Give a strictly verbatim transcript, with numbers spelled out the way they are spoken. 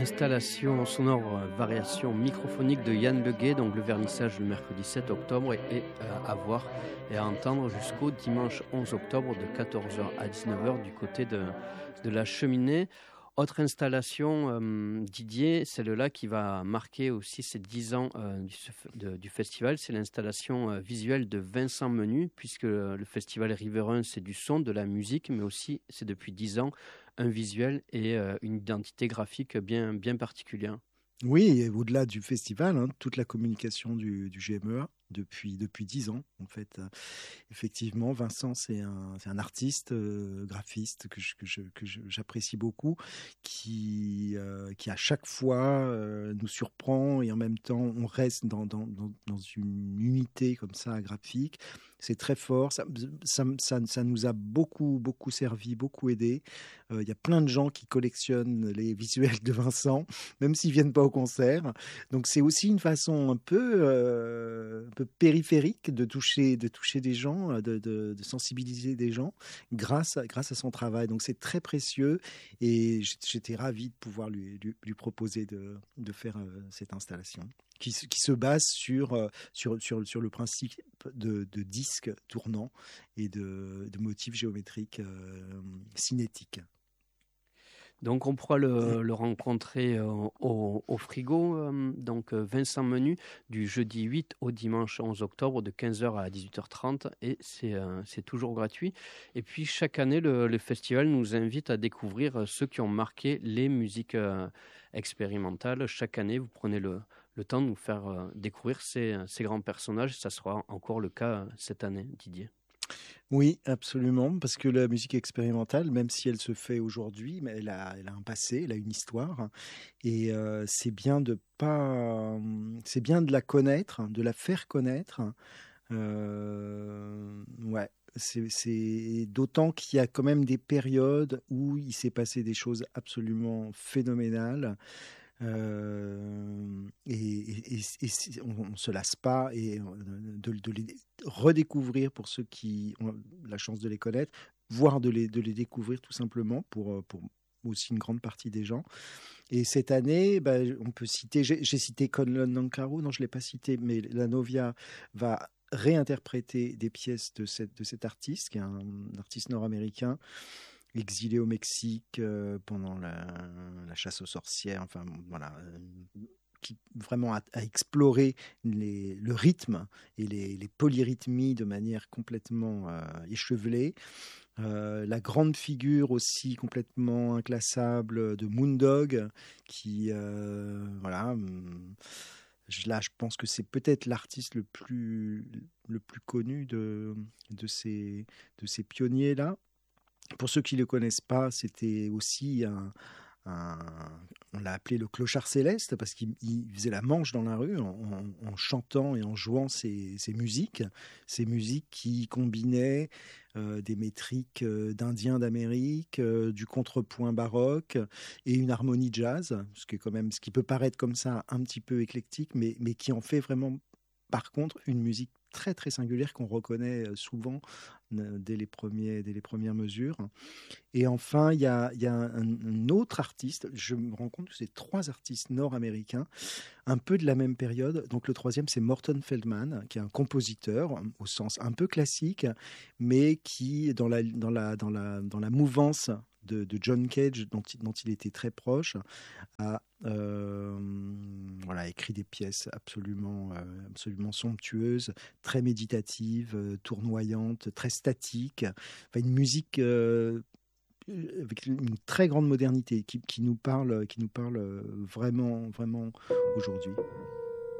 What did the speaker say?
Installation sonore, euh, variation microphonique de Yann Leguet, donc le vernissage le mercredi sept octobre et, et, euh, à voir et à entendre jusqu'au dimanche onze octobre de quatorze heures à dix-neuf heures du côté de, de la Cheminée. Autre installation, euh, Didier, celle-là qui va marquer aussi ces dix ans euh, du, de, du festival, c'est l'installation euh, visuelle de Vincent Menu, puisque le, le festival Riverain, c'est du son, de la musique, mais aussi, c'est depuis dix ans, un visuel et euh, une identité graphique bien, bien particulière. Oui, et au-delà du festival, hein, toute la communication du, du G M E A depuis depuis dix ans, en fait. Euh, effectivement, Vincent, c'est un, c'est un artiste, euh, graphiste que je- que je- que je- j'apprécie beaucoup, qui, euh, qui à chaque fois euh, nous surprend et en même temps on reste dans, dans, dans, dans une unité comme ça graphique. C'est très fort, ça, ça, ça, ça nous a beaucoup, beaucoup servi, beaucoup aidé. Euh, Il y a plein de gens qui collectionnent les visuels de Vincent, même s'ils viennent pas au concert. Donc c'est aussi une façon un peu, euh, un peu périphérique de toucher, de toucher des gens, de, de, de sensibiliser des gens grâce à, grâce à son travail. Donc c'est très précieux et j'étais ravi de pouvoir lui, lui, lui proposer de, de faire euh, cette installation qui, se- qui se base sur, euh, sur, sur, sur le principe de, de disques tournants et de, de motifs géométriques euh, cinétiques. Donc on pourra le, le rencontrer euh, au, au frigo, euh, donc euh, Vincent Menu, du jeudi huit au dimanche onze octobre de quinze heures à dix-huit heures trente et c'est euh, c'est toujours gratuit. Et puis chaque année, le, le festival nous invite à découvrir euh, ceux qui ont marqué les musiques euh, expérimentales. Chaque année, vous prenez le, le temps de nous faire euh, découvrir ces, ces grands personnages. Ça sera encore le cas euh, cette année, Didier. Oui, absolument, parce que la musique expérimentale, même si elle se fait aujourd'hui, mais elle a, elle a un passé, elle a une histoire, et euh, c'est bien de pas, c'est bien de la connaître, de la faire connaître. Euh, ouais, c'est c'est d'autant qu'il y a quand même des périodes où il s'est passé des choses absolument phénoménales. Euh, et, et- et- et si- on ne se lasse pas et euh, de, de les redécouvrir pour ceux qui ont la chance de les connaître, voire de les, de les découvrir tout simplement pour, euh, pour aussi une grande partie des gens. Et cette année, bah, on peut citer, j'ai j'ai cité Conlon Nancarrow, non, je ne l'ai pas cité, mais la Novia va réinterpréter des pièces de, cette, de cet artiste, qui est un artiste nord-américain, exilé au Mexique euh, pendant la, la chasse aux sorcières, enfin voilà, euh, qui vraiment a, a exploré les, le rythme et les, les polyrythmies de manière complètement euh, échevelée. Euh, la grande figure aussi complètement inclassable de Moondog, qui, euh, voilà, hum, je- là je pense que c'est peut-être l'artiste le plus, le plus connu de, de ces, de ces pionniers-là. Pour ceux qui ne le connaissent pas, c'était aussi un, un- on l'a appelé le clochard céleste parce qu'il il faisait la manche dans la rue en, en- en chantant et en jouant ses, ses musiques, ces musiques qui combinaient euh, des métriques euh, d'Indiens d'Amérique, euh, du contrepoint baroque et une harmonie jazz, ce qui est quand même, ce qui peut paraître comme ça un petit peu éclectique, mais, mais qui en fait vraiment, par contre, une musique très très singulière qu'on reconnaît euh, souvent euh, dès les premiers, dès les premières mesures. Et enfin, il y a, il y a un, un autre artiste, je me rends compte que c'est trois artistes nord-américains, un peu de la même période. Donc le troisième, c'est Morton Feldman, qui est un compositeur au sens un peu classique, mais qui, dans la, dans la, dans la, dans la mouvance de, de John Cage, dont, il- dont il était très proche, a euh, voilà, écrit des pièces absolument, euh, absolument somptueuses, très méditatives, euh, tournoyantes, très statiques. Enfin, une musique euh, avec une très grande modernité qui, qui nous parle, qui nous parle euh, vraiment, vraiment aujourd'hui.